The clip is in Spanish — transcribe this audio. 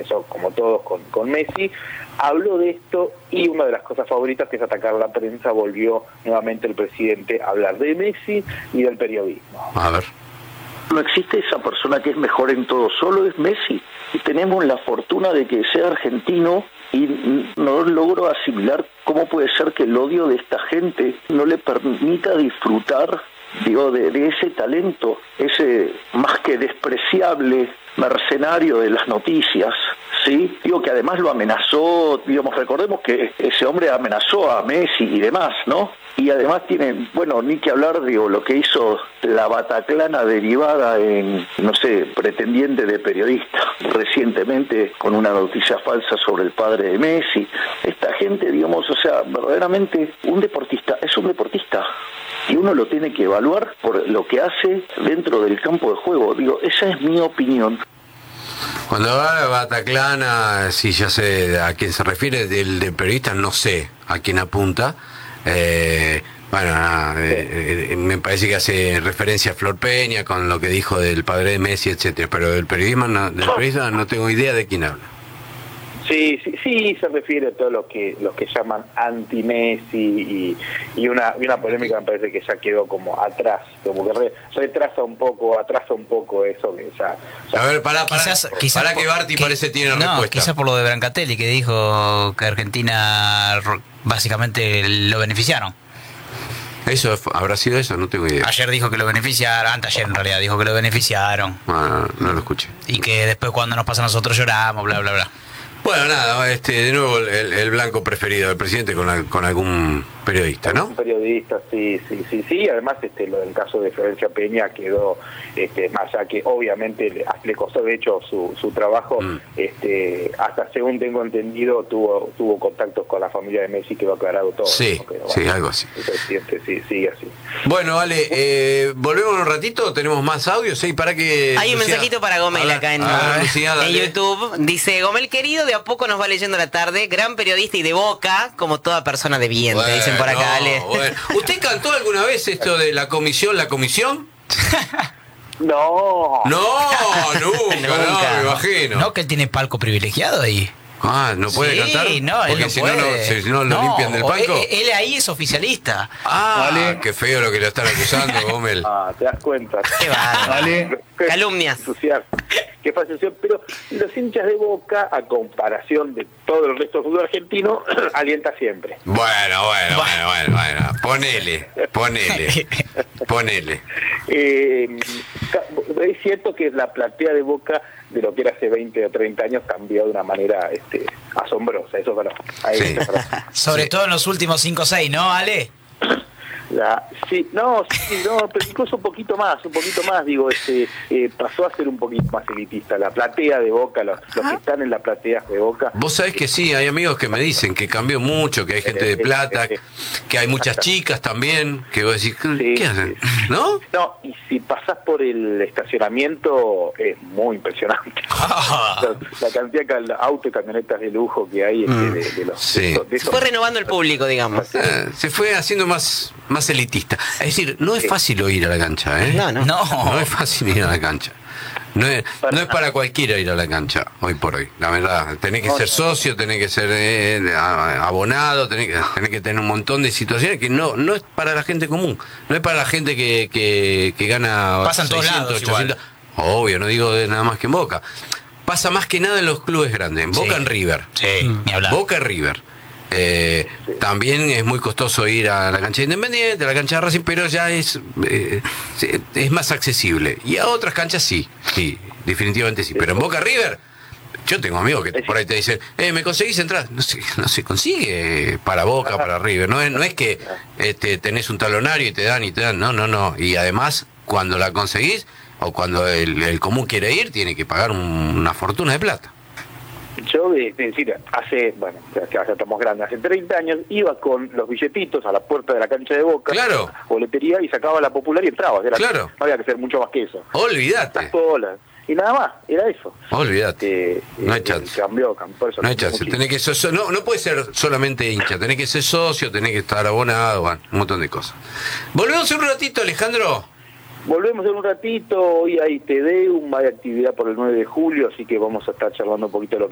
empezó como todos con Messi, habló de esto y una de las cosas favoritas, que es atacar a la prensa, volvió nuevamente el presidente a hablar de Messi y del periodismo. A ver. No existe esa persona que es mejor en todo, solo es Messi. Y tenemos la fortuna de que sea argentino y no logro asimilar cómo puede ser que el odio de esta gente no le permita disfrutar, de ese talento, ese más que despreciable mercenario de las noticias, ¿sí? Que además lo amenazó, recordemos que ese hombre amenazó a Messi y demás, ¿no? Y además tiene, ni que hablar, lo que hizo la Bataclana derivada en, pretendiente de periodista, recientemente con una noticia falsa sobre el padre de Messi. Esta gente, verdaderamente un deportista es un deportista. Y uno lo tiene que evaluar por lo que hace dentro del campo de juego. Esa es mi opinión. Cuando va a Bataclana, sí, ya sé a quién se refiere, del periodista no sé a quién apunta. Me parece que hace referencia a Flor Peña con lo que dijo del padre de Messi, etcétera. Pero del periodista no tengo idea de quién habla. Sí, se refiere a todo lo que llaman anti-Messi y una polémica me parece que ya quedó como atrás, como que atrasa un poco eso que ya... A ver, pará que Barty parece tiene respuesta. Quizás por lo de Brancatelli, que dijo que Argentina básicamente lo beneficiaron. ¿Eso habrá sido eso? No tengo idea. Ayer dijo que lo beneficiaron, anteayer en realidad dijo que lo beneficiaron. No lo escuché. Y que después cuando nos pasa a nosotros lloramos, bla, bla, bla. Bueno, nada, de nuevo el blanco preferido del presidente con algún periodista, ¿no? Un periodista, sí. Además, lo del caso de Florencia Peña quedó, más allá que obviamente le costó de hecho su trabajo, hasta según tengo entendido tuvo contactos con la familia de Messi, quedó aclarado todo. Sí, ¿no? Algo así. El presidente sigue así. Bueno, vale, volvemos un ratito, tenemos más audios, para que... Hay un mensajito para Gomel acá en YouTube. Dice: Gomel querido, de a poco nos va leyendo la tarde, gran periodista y de Boca, como toda persona de bien, te dicen por acá, Ale. Bueno. ¿Usted cantó alguna vez esto de la comisión? No, nunca, me imagino. No, que él tiene palco privilegiado ahí. ¿No puede cantar? No, porque si no lo limpian del palco. Él ahí es oficialista. Vale. Qué feo lo que lo están acusando, Gómez. Te das cuenta. Qué vale. Calumnias. Qué fascinación. Pero los hinchas de Boca, a comparación de todo el resto del fútbol argentino, alienta siempre. Bueno. Ponele. Es cierto que la platea de Boca, de lo que era hace 20 o 30 años, cambió de una manera asombrosa. Eso es verdad. Sobre todo en los últimos 5 o 6, ¿no, Ale? Pero incluso un poquito más, pasó a ser un poquito más elitista. La platea de Boca, los que están en la platea de Boca. Vos sabés que sí, hay amigos que me dicen que cambió mucho, que hay gente de plata, que hay muchas chicas también, que vos decís, ¿qué hacen? ¿No? No, y si pasás por el estacionamiento es muy impresionante. La cantidad de autos y camionetas de lujo que hay de los... Sí. Se fue renovando el público, digamos. Se fue haciendo más elitista. Es decir, no es fácil ir a la cancha, ¿eh? No es fácil ir a la cancha. No es para cualquiera ir a la cancha, hoy por hoy, la verdad. Tenés que ser socio, tenés que ser abonado, tenés que tener un montón de situaciones que no es para la gente común. No es para la gente que gana... Pasan todos lados 800. Obvio, no digo nada más que en Boca. Pasa más que nada en los clubes grandes, en Boca, en River. Sí, ni hablar. Boca, River. También es muy costoso ir a la cancha de Independiente, a la cancha de Racing, pero ya es más accesible. Y a otras canchas sí, definitivamente sí. Pero en Boca, River, yo tengo amigos que por ahí te dicen, ¿me conseguís entrar? No se consigue para Boca, para River. No es que tenés un talonario y te dan, no. Y además, cuando la conseguís, o cuando el común quiere ir, tiene que pagar una fortuna de plata. Yo, ya estamos grandes, hace 30 años, iba con los billetitos a la puerta de la cancha de Boca, claro, boletería, y sacaba la popular y entraba. Claro. No había que hacer mucho más que eso. Olvídate. Y nada más, era eso. Olvídate. No hay chance. Cambió, no hay chance. Tenés que ser, no puede ser solamente hincha, tenés que ser socio, tenés que estar abonado, un montón de cosas. Volvemos un ratito, Alejandro. Volvemos en un ratito. Hoy hay TD, hay actividad por el 9 de julio, así que vamos a estar charlando un poquito de lo que